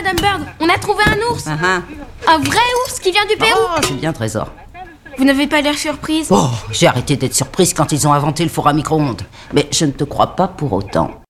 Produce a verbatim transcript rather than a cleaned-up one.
Madame Bird, on a trouvé un ours. Uh-huh. Un vrai ours qui vient du Pérou. Oh, c'est bien, Trésor. Vous n'avez pas l'air surprise. Oh, j'ai arrêté d'être surprise quand ils ont inventé le four à micro-ondes. Mais je ne te crois pas pour autant.